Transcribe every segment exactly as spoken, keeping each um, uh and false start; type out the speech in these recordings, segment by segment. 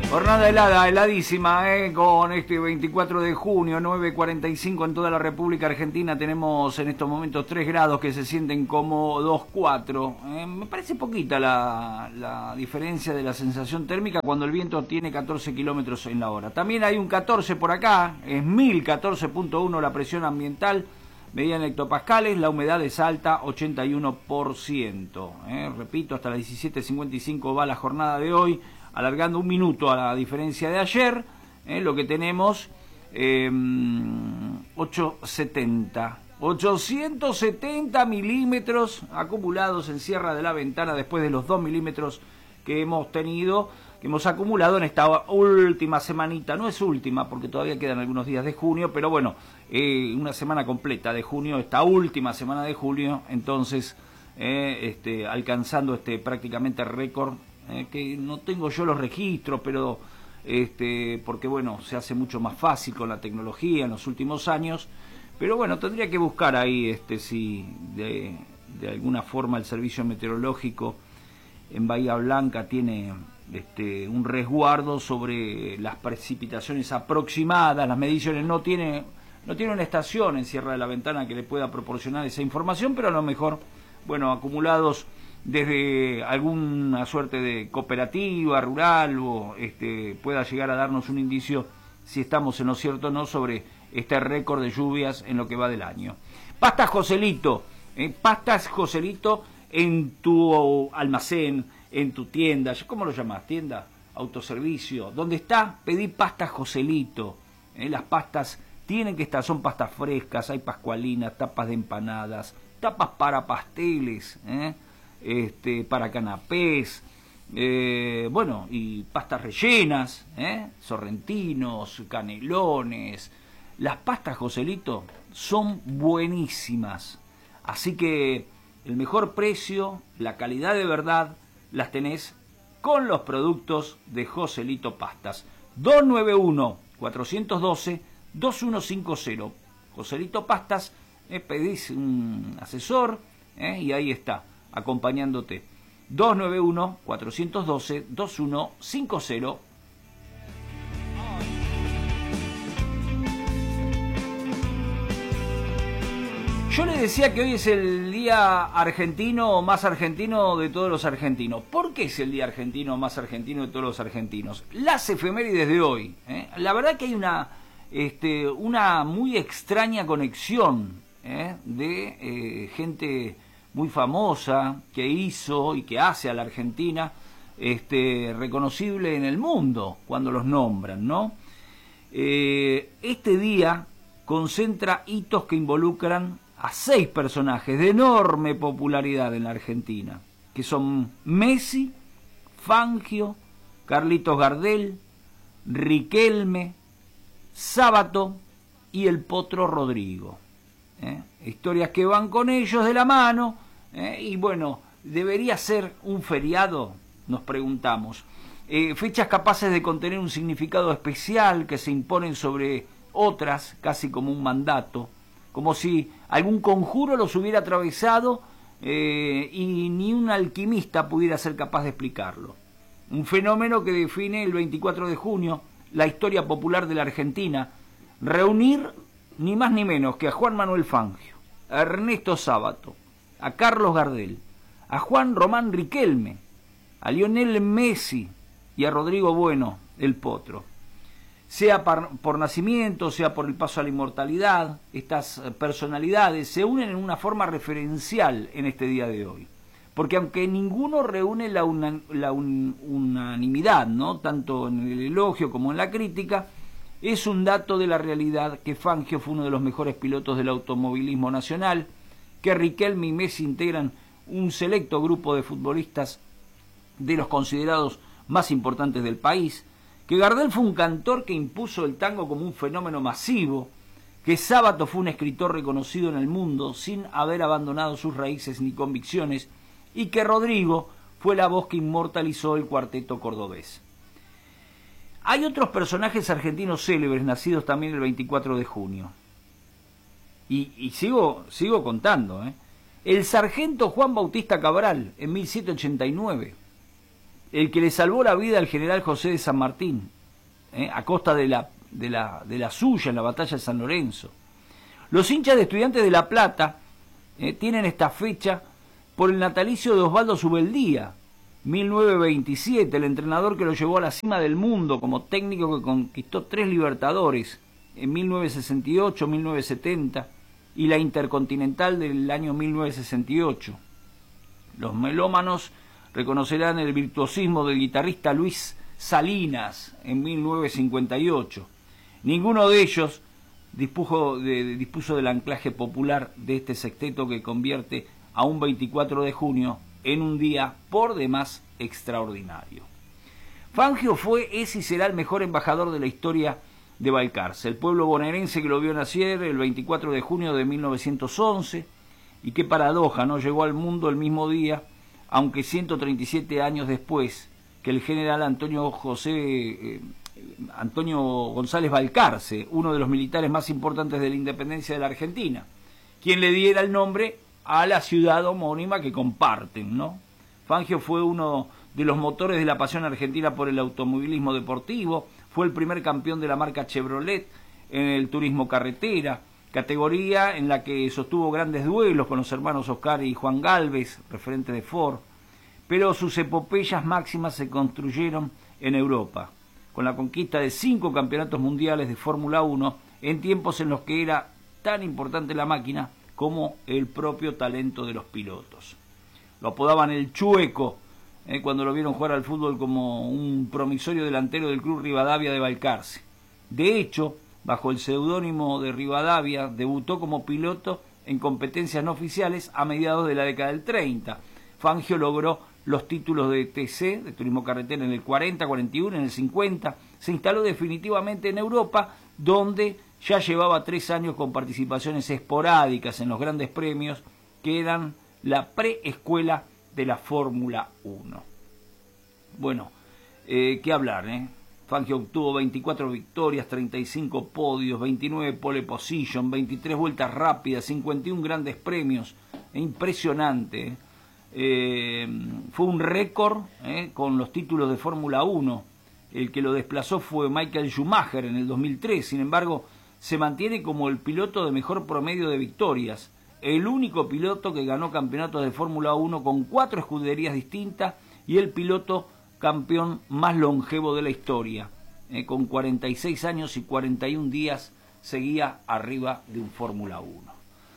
Jornada helada, heladísima, ¿eh? Con este veinticuatro de junio, nueve cuarenta y cinco en toda la República Argentina. Tenemos en estos momentos tres grados que se sienten como dos cuatro. Eh, me parece poquita la, la diferencia de la sensación térmica cuando el viento tiene catorce kilómetros en la hora. También hay un catorce por acá, es mil catorce punto uno la presión ambiental, medida en hectopascales, la humedad es alta, ochenta y uno por ciento. Eh, repito, hasta las diecisiete cincuenta y cinco va la jornada de hoy, alargando un minuto a la diferencia de ayer. Eh, lo que tenemos, eh, ochocientos setenta. ochocientos setenta milímetros acumulados en Sierra de la Ventana después de los dos milímetros que hemos tenido, que hemos acumulado en esta última semanita. No es última porque todavía quedan algunos días de junio, pero bueno, eh, una semana completa de junio, esta última semana de julio, entonces eh, este, alcanzando este prácticamente récord, eh, que no tengo yo los registros, pero este, porque bueno, se hace mucho más fácil con la tecnología en los últimos años, pero bueno, tendría que buscar ahí este, si de, de alguna forma el servicio meteorológico en Bahía Blanca tiene este, un resguardo sobre las precipitaciones aproximadas. Las mediciones no tiene, no tiene una estación en Sierra de la Ventana que le pueda proporcionar esa información, pero a lo mejor, bueno, acumulados desde alguna suerte de cooperativa rural o este, pueda llegar a darnos un indicio si estamos en lo cierto o no sobre este récord de lluvias en lo que va del año. Pastas Joselito, eh, Pastas Joselito en tu almacén, en tu tienda, ¿cómo lo llamas? Tienda, autoservicio, ¿dónde está? Pedí pastas Joselito. ¿eh? Las pastas tienen que estar, son pastas frescas, hay pascualinas, tapas de empanadas, tapas para pasteles, ¿eh? este, para canapés, eh, bueno, y pastas rellenas, ¿eh? sorrentinos, canelones. Las pastas Joselito son buenísimas, así que el mejor precio, la calidad de verdad, las tenés con los productos de Joselito Pastas. dos nueve uno, cuatro uno dos, dos uno cinco cero. Joselito Pastas, eh, pedís un asesor eh, y ahí está, acompañándote. dos nueve uno, cuatro uno dos, dos uno cinco cero. Yo le decía que hoy es el día argentino más argentino de todos los argentinos. ¿Por qué es el día argentino más argentino de todos los argentinos? Las efemérides de hoy. ¿eh? La verdad que hay una, este, una muy extraña conexión ¿eh? de eh, gente muy famosa que hizo y que hace a la Argentina este, reconocible en el mundo cuando los nombran, ¿no? Eh, este día concentra hitos que involucran a seis personajes de enorme popularidad en la Argentina, que son Messi, Fangio, Carlitos Gardel, Riquelme, Sábato y el Potro Rodrigo. ¿eh? Historias que van con ellos de la mano, ¿eh? y bueno, ¿debería ser un feriado? Nos preguntamos. Eh, fechas capaces de contener un significado especial que se imponen sobre otras, casi como un mandato, como si algún conjuro los hubiera atravesado eh, y ni un alquimista pudiera ser capaz de explicarlo. Un fenómeno que define el veinticuatro de junio, la historia popular de la Argentina, reunir ni más ni menos que a Juan Manuel Fangio, a Ernesto Sábato, a Carlos Gardel, a Juan Román Riquelme, a Lionel Messi y a Rodrigo Bueno, el Potro. Sea por, por nacimiento, sea por el paso a la inmortalidad, estas personalidades se unen en una forma referencial en este día de hoy. Porque aunque ninguno reúne la, una, la un, unanimidad, ¿no? tanto en el elogio como en la crítica, es un dato de la realidad que Fangio fue uno de los mejores pilotos del automovilismo nacional, que Riquelme y Messi integran un selecto grupo de futbolistas de los considerados más importantes del país, que Gardel fue un cantor que impuso el tango como un fenómeno masivo, que Sábato fue un escritor reconocido en el mundo sin haber abandonado sus raíces ni convicciones, y que Rodrigo fue la voz que inmortalizó el cuarteto cordobés. Hay otros personajes argentinos célebres nacidos también el veinticuatro de junio. Y, y sigo, sigo contando, ¿eh? El sargento Juan Bautista Cabral en mil setecientos ochenta y nueve. el que le salvó la vida al general José de San Martín, ¿eh? a costa de la, de, la, de la suya en la batalla de San Lorenzo. Los hinchas de Estudiantes de La Plata eh, tienen esta fecha por el natalicio de Osvaldo Subeldía, mil novecientos veintisiete, el entrenador que lo llevó a la cima del mundo como técnico que conquistó tres Libertadores en mil novecientos sesenta y ocho, mil novecientos setenta y la Intercontinental del año mil novecientos sesenta y ocho. Los melómanos reconocerán el virtuosismo del guitarrista Luis Salinas en mil novecientos cincuenta y ocho. Ninguno de ellos dispuso, de, dispuso del anclaje popular de este sexteto que convierte a un veinticuatro de junio en un día por demás extraordinario. Fangio fue, es y será el mejor embajador de la historia de Balcarce, el pueblo bonaerense que lo vio nacer el veinticuatro de junio de mil novecientos once, y qué paradoja, no llegó al mundo el mismo día, aunque ciento treinta y siete años después que el general Antonio José eh, Antonio González Balcarce, uno de los militares más importantes de la independencia de la Argentina, quien le diera el nombre a la ciudad homónima que comparten, ¿no? Fangio fue uno de los motores de la pasión argentina por el automovilismo deportivo, fue el primer campeón de la marca Chevrolet en el turismo carretera, categoría en la que sostuvo grandes duelos con los hermanos Oscar y Juan Gálvez, referente de Ford, pero sus epopeyas máximas se construyeron en Europa, con la conquista de cinco campeonatos mundiales de Fórmula uno en tiempos en los que era tan importante la máquina como el propio talento de los pilotos. Lo apodaban el Chueco, eh, cuando lo vieron jugar al fútbol como un promisorio delantero del Club Rivadavia de Balcarce. De hecho, bajo el seudónimo de Rivadavia, debutó como piloto en competencias no oficiales a mediados de la década del treinta. Fangio logró los títulos de T C, de turismo carretera, en el cuarenta, cuarenta y uno, en el cincuenta. Se instaló definitivamente en Europa, donde ya llevaba tres años con participaciones esporádicas en los grandes premios, que eran la preescuela de la Fórmula uno. Bueno, eh, qué hablar, ¿eh? Fangio obtuvo veinticuatro victorias, treinta y cinco podios, veintinueve pole position, veintitrés vueltas rápidas, cincuenta y uno grandes premios. Impresionante, ¿eh? Eh, fue un récord eh, con los títulos de Fórmula uno. El que lo desplazó fue Michael Schumacher en el dos mil tres. Sin embargo, se mantiene como el piloto de mejor promedio de victorias, el único piloto que ganó campeonatos de Fórmula uno con cuatro escuderías distintas y el piloto campeón más longevo de la historia, eh, con cuarenta y seis años y cuarenta y un días seguía arriba de un Fórmula uno.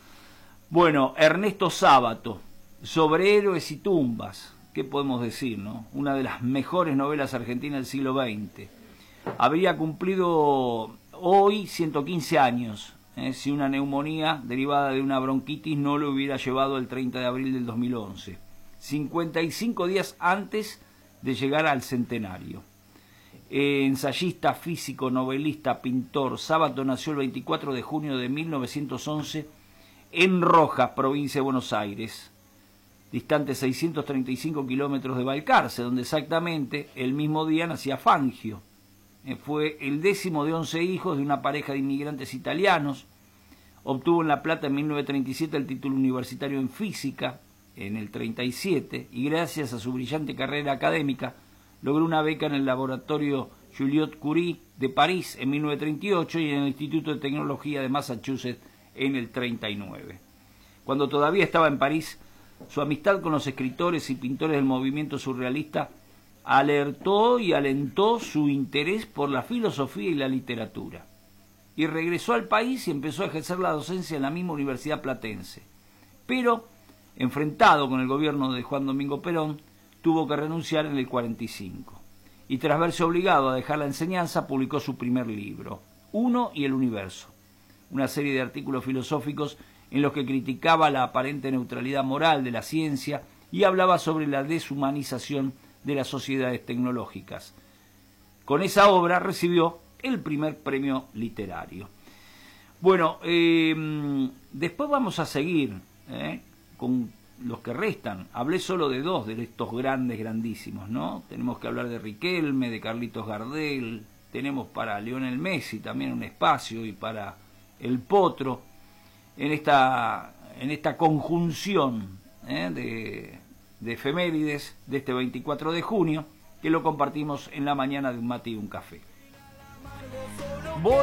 Bueno, Ernesto Sábato, sobre héroes y tumbas, ¿qué podemos decir, no? Una de las mejores novelas argentinas del siglo veinte. Habría cumplido hoy ciento quince años, ¿eh? si una neumonía derivada de una bronquitis no lo hubiera llevado el treinta de abril del dos mil once, cincuenta y cinco días antes de llegar al centenario. Eh, ensayista, físico, novelista, pintor, Sábato nació el veinticuatro de junio de mil novecientos once en Rojas, provincia de Buenos Aires, distante seiscientos treinta y cinco kilómetros de Balcarce, donde exactamente el mismo día nacía Fangio. Eh, fue el décimo de once hijos de una pareja de inmigrantes italianos. Obtuvo en La Plata en mil novecientos treinta y siete el título universitario en física, en el treinta y siete, y gracias a su brillante carrera académica logró una beca en el laboratorio Juliot Curie de París en mil novecientos treinta y ocho y en el Instituto de Tecnología de Massachusetts en el treinta y nueve. Cuando todavía estaba en París, su amistad con los escritores y pintores del movimiento surrealista alertó y alentó su interés por la filosofía y la literatura. Y regresó al país y empezó a ejercer la docencia en la misma Universidad Platense. Pero, enfrentado con el gobierno de Juan Domingo Perón, tuvo que renunciar en el cuarenta y cinco. Y tras verse obligado a dejar la enseñanza, publicó su primer libro, Uno y el Universo, una serie de artículos filosóficos en los que criticaba la aparente neutralidad moral de la ciencia y hablaba sobre la deshumanización de las sociedades tecnológicas. Con esa obra recibió el primer premio literario. Bueno, eh, después vamos a seguir eh, con los que restan. Hablé solo de dos de estos grandes, grandísimos, ¿no? Tenemos que hablar de Riquelme, de Carlitos Gardel, tenemos para Lionel Messi también un espacio y para el Potro, en esta, en esta conjunción ¿eh? de, de efemérides de este veinticuatro de junio. que lo compartimos en la mañana de un mate y un café. Voy,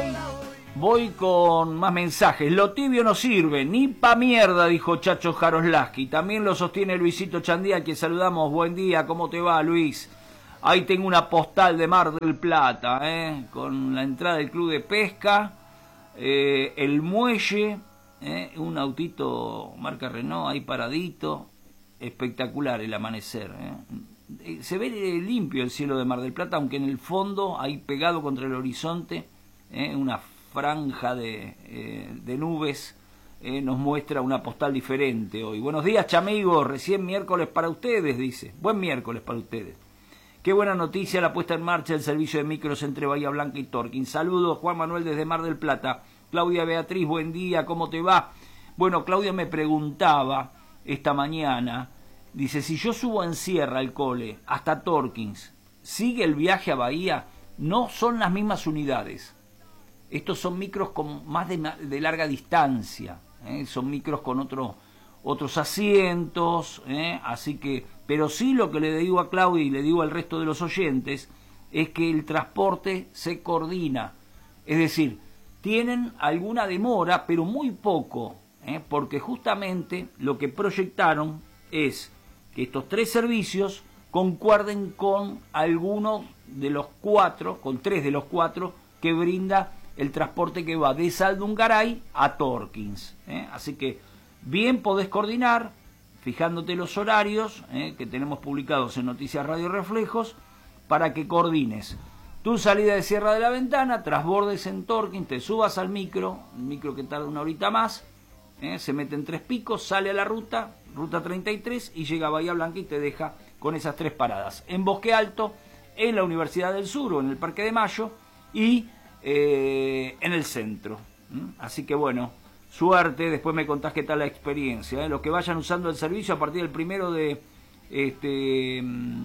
voy con más mensajes. Lo tibio no sirve, ni pa' mierda, dijo Chacho Jaroslaski. También lo sostiene Luisito Chandía, que saludamos. Buen día, ¿cómo te va, Luis? Ahí tengo una postal de Mar del Plata, ¿eh? Con la entrada del club de pesca, eh, el muelle, ¿eh? Un autito marca Renault ahí paradito. Espectacular el amanecer, ¿eh? Se ve limpio el cielo de Mar del Plata, aunque en el fondo, ahí pegado contra el horizonte, ¿eh? Una franja de, eh, de nubes eh, nos muestra una postal diferente hoy. Buenos días, chamigos, recién miércoles para ustedes, dice. Buen miércoles para ustedes. Qué buena noticia la puesta en marcha del servicio de micros entre Bahía Blanca y Torquín. Saludos, Juan Manuel desde Mar del Plata. Claudia Beatriz, buen día, ¿cómo te va? Bueno, Claudia me preguntaba esta mañana, dice, si yo subo en Sierra al cole hasta Torkins, ¿sigue el viaje a Bahía? No son las mismas unidades. Estos son micros con más de, de larga distancia, ¿eh? Son micros con otro, otros asientos, ¿eh? Así que, pero sí lo que le digo a Claudia y le digo al resto de los oyentes es que el transporte se coordina, es decir, tienen alguna demora, pero muy poco, ¿eh? Porque justamente lo que proyectaron es que estos tres servicios concuerden con alguno de los cuatro, con tres de los cuatro que brinda el transporte que va de Saldungaray a Torkins, ¿eh? Así que bien podés coordinar, fijándote los horarios, ¿eh? que tenemos publicados en Noticias Radio Reflejos, para que coordines tu salida de Sierra de la Ventana, trasbordes en Torkins, te subas al micro, el micro que tarda una horita más, ¿eh? Se mete en Tres Picos, sale a la ruta, ruta treinta y tres, y llega a Bahía Blanca y te deja con esas tres paradas. En Bosque Alto, en la Universidad del Sur o en el Parque de Mayo y eh, en el centro. ¿Mm? Así que bueno, suerte, después me contás qué tal la experiencia, ¿eh? Los que vayan usando el servicio a partir del primero de... este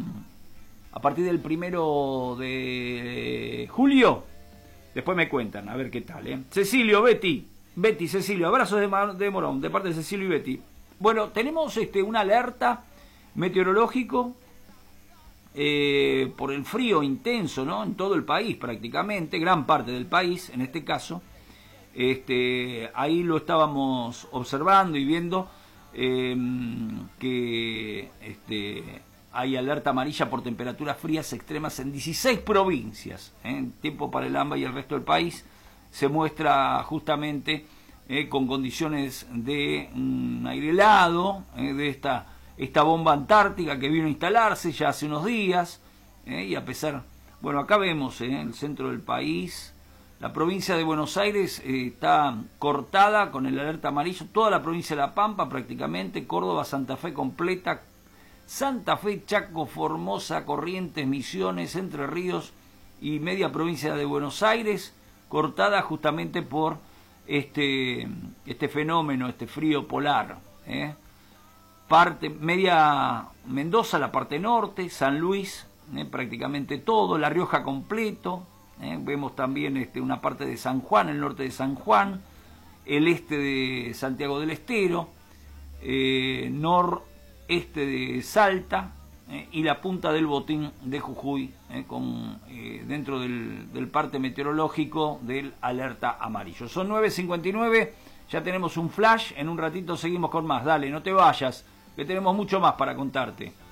a partir del primero de julio, después me cuentan, a ver qué tal, ¿eh? Cecilio, Betty, Betty, Cecilio, abrazos de, Mar, de Morón, de parte de Cecilio y Betty. Bueno, tenemos este una alerta meteorológico eh, por el frío intenso, ¿no? En todo el país prácticamente, gran parte del país en este caso. Este, ahí lo estábamos observando y viendo eh, que este, hay alerta amarilla por temperaturas frías extremas en dieciséis provincias, ¿eh? En tiempo para el AMBA y el resto del país se muestra justamente eh, con condiciones de un aire helado, eh, de esta, esta bomba antártica que vino a instalarse ya hace unos días, eh, y a pesar, bueno, acá vemos eh, en el centro del país, la provincia de Buenos Aires eh, está cortada con el alerta amarillo, toda la provincia de La Pampa prácticamente, Córdoba, Santa Fe completa, Santa Fe, Chaco, Formosa, Corrientes, Misiones, Entre Ríos y media provincia de Buenos Aires, cortada justamente por este, este fenómeno, este frío polar. ¿eh? Parte, media Mendoza, la parte norte, San Luis, ¿eh? prácticamente todo, La Rioja completo, ¿eh? vemos también este, una parte de San Juan, el norte de San Juan, el este de Santiago del Estero, eh, noreste de Salta, eh, y la punta del Botín de Jujuy, eh, con, eh, dentro del, del parte meteorológico del alerta amarillo. Son nueve cincuenta y nueve, ya tenemos un flash, en un ratito seguimos con más. Dale, no te vayas, que tenemos mucho más para contarte.